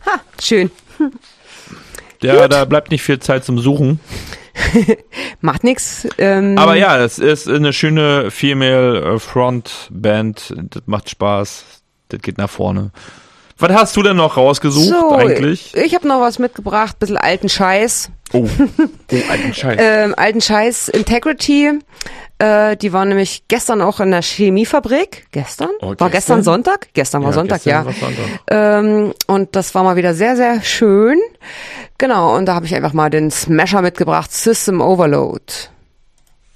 Ha, schön. Ja, da bleibt nicht viel Zeit zum Suchen. Macht nix. Aber ja, das ist eine schöne Female Frontband. Das macht Spaß. Das geht nach vorne. Was hast du denn noch rausgesucht eigentlich? Ich habe noch was mitgebracht, bisschen alten Scheiß. Oh, alten Scheiß. Alten Scheiß Integrity. Die waren nämlich gestern auch in der Chemiefabrik. Gestern? Oh, war gestern Sonntag? Gestern war Sonntag, gestern ja. war Sonntag. Und das war mal wieder sehr, sehr schön. Genau, und da habe ich einfach mal den Smasher mitgebracht, System Overload.